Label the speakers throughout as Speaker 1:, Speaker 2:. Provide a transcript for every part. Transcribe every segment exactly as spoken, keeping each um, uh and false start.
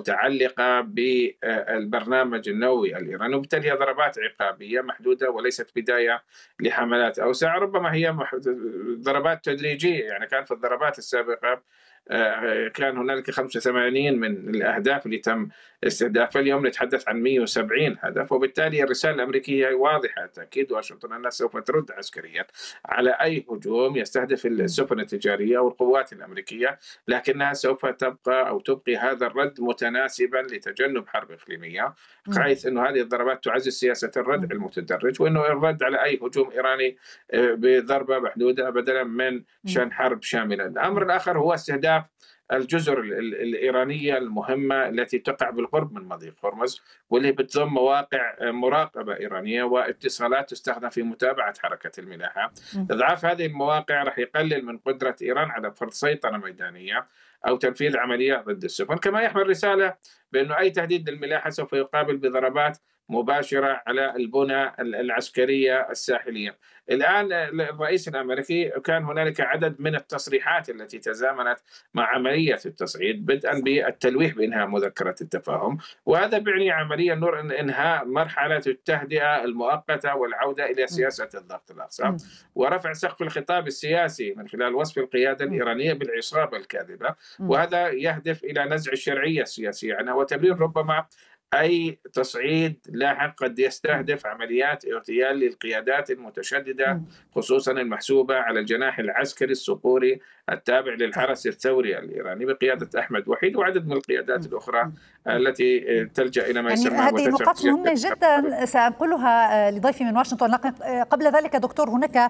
Speaker 1: متعلقة بالبرنامج النووي الإيراني، وبالتالي هي ضربات عقابية محدودة وليست بداية لحملات أوسع. ربما هي ضربات تدريجية، يعني كان في الضربات السابقة آه، كان هنالك خمسة وثمانين من الأهداف اللي تم استهدافها، اليوم نتحدث عن مئة وسبعين هدف، وبالتالي الرسالة الأمريكية واضحة. تأكيد واشنطن أنها سوف ترد عسكريا على أي هجوم يستهدف السفن التجارية والقوات الأمريكية، لكنها سوف تبقى أو تبقي هذا الرد متناسبا لتجنب حرب إقليمية، حيث أن هذه الضربات تعزز سياسة الردع المتدرج، وأنه الرد على أي هجوم إيراني آه، بضربة محدودة بدلا من شن حرب شاملة. الأمر الآخر هو استهداف الجزر الإيرانية المهمة التي تقع بالقرب من مضيق هرمز، واللي بتضم مواقع مراقبة إيرانية واتصالات تستخدم في متابعة حركة الملاحة. إضعاف هذه المواقع رح يقلل من قدرة إيران على فرض سيطرة ميدانية أو تنفيذ عمليات ضد السفن، كما يحمل رسالة بأنه أي تهديد للملاحة سوف يقابل بضربات مباشرة على البنى العسكرية الساحلية. الآن الرئيس الأمريكي كان هنالك عدد من التصريحات التي تزامنت مع عملية التصعيد، بدءا بالتلويح بإنهاء مذكرة التفاهم، وهذا بيعني عمليا نور إنهاء مرحلة التهدئة المؤقتة والعودة إلى سياسة الضغط الأقصى، ورفع سقف الخطاب السياسي من خلال وصف القيادة الإيرانية بالعصابة الكاذبة، وهذا يهدف إلى نزع الشرعية السياسية عنها وتبرير ربما أي تصعيد لاحق قد يستهدف عمليات اغتيال للقيادات المتشددة، خصوصا المحسوبة على الجناح العسكري الصقوري التابع للحرس الثوري الإيراني بقيادة أحمد وحيد وعدد من القيادات الأخرى التي تلجأ إلى ما
Speaker 2: يعني
Speaker 1: يسمى
Speaker 2: هذه نقاط مهمة جدا سأنقلها لضيفي من واشنطن، لكن قبل ذلك دكتور هناك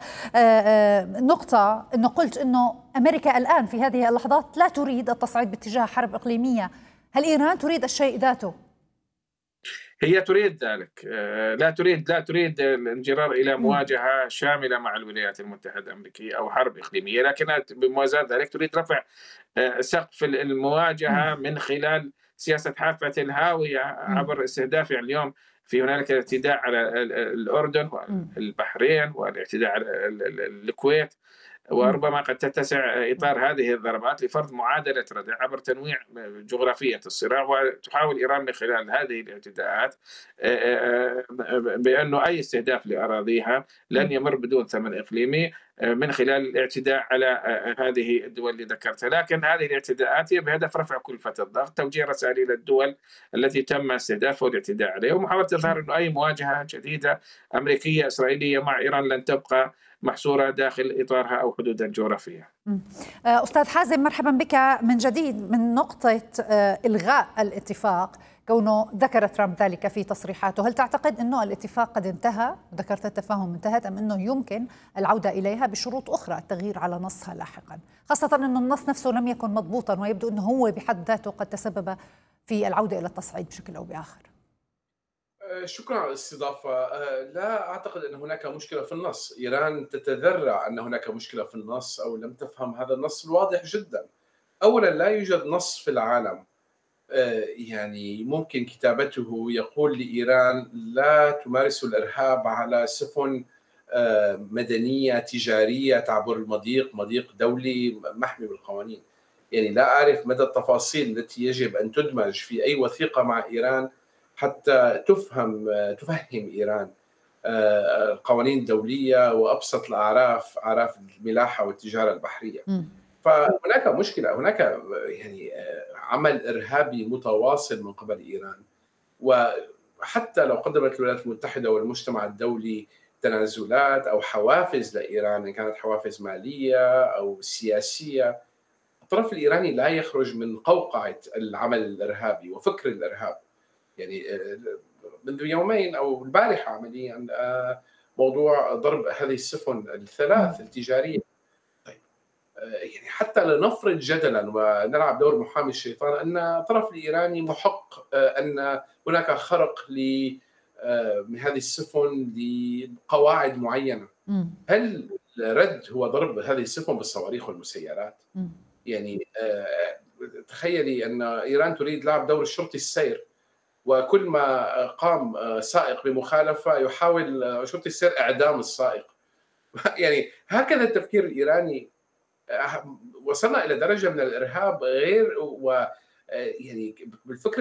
Speaker 2: نقطة أنه قلت أنه أمريكا الآن في هذه اللحظات لا تريد التصعيد باتجاه حرب إقليمية. هل إيران تريد الشيء ذاته؟
Speaker 1: هي تريد ذلك، لا تريد لا تريد الانجرار الى مواجهه شامله مع الولايات المتحده الامريكيه او حرب اقليميه، لكنها بموازاة ذلك تريد رفع سقف المواجهه من خلال سياسه حافه الهاويه عبر استهداف. يعني اليوم في هنالك اعتداء على الاردن والبحرين والاعتداء على الكويت، وربما قد تتسع إطار هذه الضربات لفرض معادلة ردع عبر تنويع جغرافية الصراع. وتحاول إيران من خلال هذه الاعتداءات بأنه أي استهداف لأراضيها لن يمر بدون ثمن إقليمي من خلال الاعتداء على هذه الدول اللي ذكرتها. لكن هذه الاعتداءات هي بهدف رفع كلفة الضغط، توجيه رسائل إلى الدول التي تم استهدافها والاعتداء عليها، ومحاولة إظهار أنه أي مواجهة جديدة أمريكية إسرائيلية مع إيران لن تبقى محصورة داخل إطارها أو حدودها الجغرافية.
Speaker 2: أستاذ حازم، مرحبا بك من جديد. من نقطة إلغاء الاتفاق، كونه ذكر ترامب ذلك في تصريحاته، هل تعتقد أنه الاتفاق قد انتهى؟ ذكرت التفاهم انتهت، أم أنه يمكن العودة إليها بشروط أخرى، التغيير على نصها لاحقا، خاصة أن النص نفسه لم يكن مضبوطا ويبدو أنه هو بحد ذاته قد تسبب في العودة إلى التصعيد بشكل أو بآخر؟
Speaker 3: شكرا على الاستضافة. لا أعتقد أن هناك مشكلة في النص. إيران تتذرع أن هناك مشكلة في النص أو لم تفهم هذا النص الواضح جدا. أولا، لا يوجد نص في العالم يعني ممكن كتابته يقول لإيران لا تمارس الإرهاب على سفن مدنية تجارية تعبر المضيق، مضيق دولي محمي بالقوانين. يعني لا أعرف مدى التفاصيل التي يجب أن تدمج في أي وثيقة مع إيران حتى تفهم تفهم إيران القوانين الدولية وأبسط الأعراف، أعراف الملاحة والتجارة البحرية. فهناك مشكلة، هناك يعني عمل إرهابي متواصل من قبل إيران، وحتى لو قدمت الولايات المتحدة والمجتمع الدولي تنازلات أو حوافز لإيران، إن كانت حوافز مالية أو سياسية، الطرف الإيراني لا يخرج من قوقعة العمل الإرهابي وفكر الإرهاب. يعني منذ يومين أو البارحة عمليا موضوع ضرب هذه السفن الثلاث التجارية. طيب يعني حتى لنفرض جدلا ونلعب دور محامي الشيطان أن الطرف الإيراني محق أن هناك خرق من هذه السفن لقواعد معينة، هل الرد هو ضرب هذه السفن بالصواريخ والمسيرات؟ يعني تخيلي أن إيران تريد لعب دور الشرطي السير، وكل ما قام سائق بمخالفة يحاول شرطي السير إعدام السائق. يعني هكذا التفكير الإيراني. وصلنا إلى درجة من الإرهاب غير و يعني بالفكر